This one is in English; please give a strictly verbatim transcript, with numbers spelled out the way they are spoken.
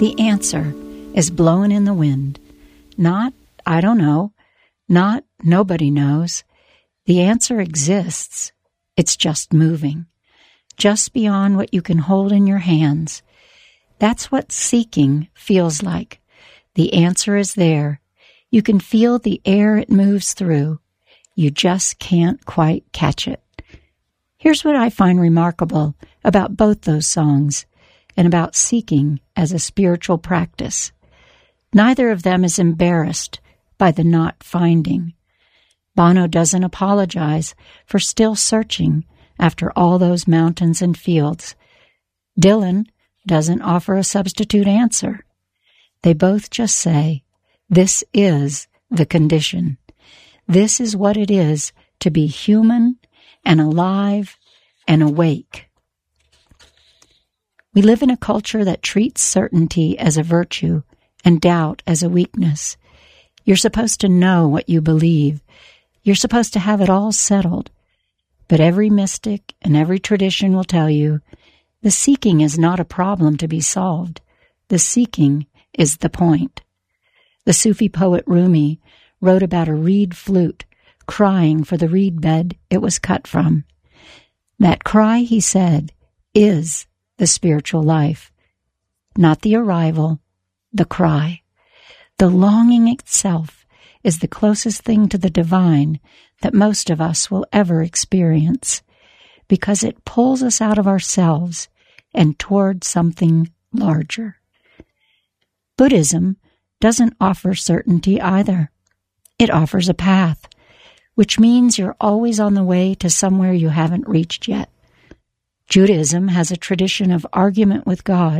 The answer is blowing in the wind. Not, I don't know. Not, nobody knows. The answer exists. It's just moving. Just beyond what you can hold in your hands. That's what seeking feels like. The answer is there. You can feel the air it moves through. You just can't quite catch it. Here's what I find remarkable about both those songs and about seeking as a spiritual practice. Neither of them is embarrassed by the not finding. Bono doesn't apologize for still searching after all those mountains and fields. Dylan doesn't offer a substitute answer. They both just say, this is the condition. This is what it is to be human and alive and awake. We live in a culture that treats certainty as a virtue and doubt as a weakness. You're supposed to know what you believe. You're supposed to have it all settled. But every mystic and every tradition will tell you, the seeking is not a problem to be solved. The seeking is the point. The Sufi poet Rumi wrote about a reed flute crying for the reed bed it was cut from. That cry, he said, is the spiritual life. Not the arrival, the cry. The longing itself is the closest thing to the divine that most of us will ever experience, because it pulls us out of ourselves and toward something larger. Buddhism doesn't offer certainty either. It offers a path, which means you're always on the way to somewhere you haven't reached yet. Judaism has a tradition of argument with God